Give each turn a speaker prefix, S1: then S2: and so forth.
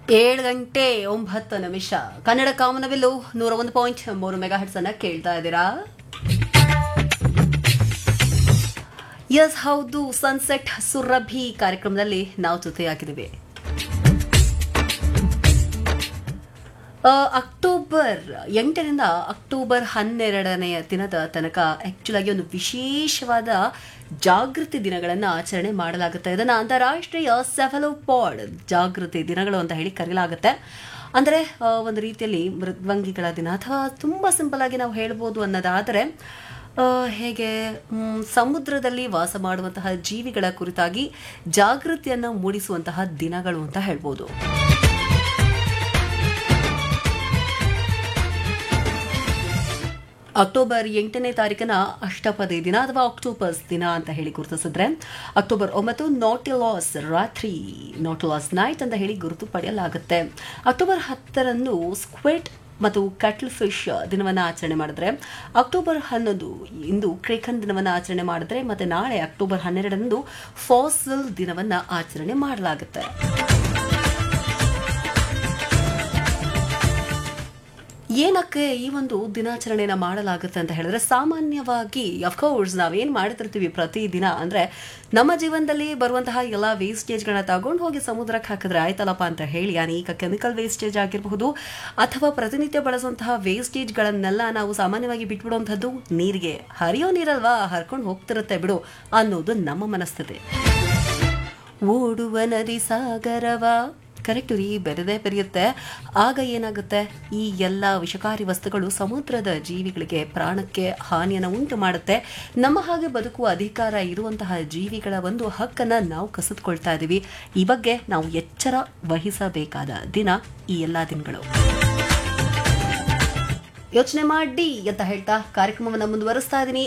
S1: 7:09 ಕನ್ನಡ ಕಾಮನಬಿಲ್ಲು 101.3 megahertz ಅನ್ನ ಕೇಳ್ತಾ ಇದ್ದೀರಾ. ಎಸ್ ಹೌದು, ಸನ್ಸೆಟ್ ಸುರಭಿ ಕಾರ್ಯಕ್ರಮದಲ್ಲಿ ನಾವು ಜೊತೆಯಾಗಿದ್ದೀವಿ. ಅಕ್ಟೋಬರ್ 8ರಿಂದ ಅಕ್ಟೋಬರ್ 12ನೇ ದಿನದ ತನಕ ಆಕ್ಚುಲ್ ಆಗಿ ಒಂದು ವಿಶೇಷವಾದ ಜಾಗೃತಿ ದಿನಗಳನ್ನು ಆಚರಣೆ ಮಾಡಲಾಗುತ್ತೆ. ಇದನ್ನು ಅಂತಾರಾಷ್ಟ್ರೀಯ ಸೆಫಲೋಪಾಡ್ ಜಾಗೃತಿ ದಿನಗಳು ಅಂತ ಹೇಳಿ ಕರೆಯಲಾಗುತ್ತೆ. ಅಂದರೆ ಒಂದು ರೀತಿಯಲ್ಲಿ ಮೃದ್ವಂಗಿಗಳ ದಿನ, ಅಥವಾ ತುಂಬ ಸಿಂಪಲ್ ಆಗಿ ನಾವು ಹೇಳ್ಬೋದು ಅನ್ನೋದಾದರೆ ಹೇಗೆ ಸಮುದ್ರದಲ್ಲಿ ವಾಸ ಮಾಡುವಂತಹ ಜೀವಿಗಳ ಕುರಿತಾಗಿ ಜಾಗೃತಿಯನ್ನು ಮೂಡಿಸುವಂತಹ ದಿನಗಳು ಅಂತ ಹೇಳ್ಬೋದು. ಅಕ್ಟೋಬರ್ 8ನೇ ತಾರೀಕನ್ನ ಅಷ್ಟಪದಿ ದಿನ ಅಥವಾ ಆಕ್ಟೋಪಸ್ ದಿನ ಅಂತ ಹೇಳಿ ಗುರುತಿಸಿದ್ರೆ, ಅಕ್ಟೋಬರ್ 9 ನಾಟಿಲಾಸ್ ರಾತ್ರಿ, ನಾಟಿಲಾಸ್ ನೈಟ್ ಅಂತ ಹೇಳಿ ಗುರುತು ಪಡೆಯಲಾಗುತ್ತೆ. ಅಕ್ಟೋಬರ್ 10ರಂದು ಸ್ಕ್ವಿಡ್ ಮತ್ತು ಕಟ್ಲ್ ಫಿಶ್ ದಿನವನ್ನು ಆಚರಣೆ ಮಾಡಿದ್ರೆ, ಅಕ್ಟೋಬರ್ 11 ಇಂದು ಕ್ರೇಕನ್ ದಿನವನ್ನು ಆಚರಣೆ ಮಾಡಿದ್ರೆ, ಮತ್ತೆ ನಾಳೆ ಅಕ್ಟೋಬರ್ 12ರಂದು ಫಾಸಿಲ್ ದಿನವನ್ನು ಆಚರಣೆ ಮಾಡಲಾಗುತ್ತೆ. ಏನಕ್ಕೆ ಈ ಒಂದು ದಿನಾಚರಣೆನ ಮಾಡಲಾಗುತ್ತೆ ಅಂತ ಹೇಳಿದ್ರೆ, ಸಾಮಾನ್ಯವಾಗಿ ಅಫ್ಕೋರ್ಸ್ ನಾವೇನು ಮಾಡ್ತಿರ್ತೀವಿ ಪ್ರತಿದಿನ ಅಂದರೆ, ನಮ್ಮ ಜೀವನದಲ್ಲಿ ಬರುವಂತಹ ಎಲ್ಲ ವೇಸ್ಟೇಜ್ಗಳನ್ನ ತಗೊಂಡು ಹೋಗಿ ಸಮುದ್ರಕ್ಕೆ ಹಾಕಿದ್ರೆ ಆಯ್ತಲ್ಲಪ್ಪ ಅಂತ ಹೇಳಿ, ಅನೇಕ ಕೆಮಿಕಲ್ ವೇಸ್ಟೇಜ್ ಆಗಿರಬಹುದು ಅಥವಾ ಪ್ರತಿನಿತ್ಯ ಬಳಸುವಂತಹ ವೇಸ್ಟೇಜ್ಗಳನ್ನೆಲ್ಲ ನಾವು ಸಾಮಾನ್ಯವಾಗಿ ಬಿಟ್ಬಿಡುವಂಥದ್ದು ನೀರಿಗೆ. ಹರಿಯೋ ನೀರಲ್ವಾ, ಹರ್ಕೊಂಡು ಹೋಗ್ತಿರುತ್ತೆ ಬಿಡು ಅನ್ನೋದು ನಮ್ಮ ಮನಸ್ಥಿತಿ. ಓಡುವ ನದಿ ಸಾಗರವ ಕರೆಕ್ಟ್ ರೀ, ಬೆರೆದೇ ಬೆರೆಯುತ್ತೆ. ಆಗ ಏನಾಗುತ್ತೆ, ಈ ಎಲ್ಲ ವಿಷಕಾರಿ ವಸ್ತುಗಳು ಸಮುದ್ರದ ಜೀವಿಗಳಿಗೆ ಪ್ರಾಣಕ್ಕೆ ಹಾನಿಯನ್ನು ಉಂಟು ಮಾಡುತ್ತೆ. ನಮ್ಮ ಹಾಗೆ ಬದುಕುವ ಅಧಿಕಾರ ಇರುವಂತಹ ಜೀವಿಗಳ ಒಂದು ಹಕ್ಕನ್ನು ನಾವು ಕಸಿದುಕೊಳ್ತಾ ಇದ್ದೀವಿ. ಈ ಬಗ್ಗೆ ನಾವು ಎಚ್ಚರ ವಹಿಸಬೇಕಾದ ದಿನ ಈ ಎಲ್ಲ ದಿನಗಳು. ಯೋಚನೆ ಮಾಡಿ ಅಂತ ಹೇಳ್ತಾ ಕಾರ್ಯಕ್ರಮವನ್ನು ಮುಂದುವರಿಸ್ತಾ ಇದ್ದೀನಿ.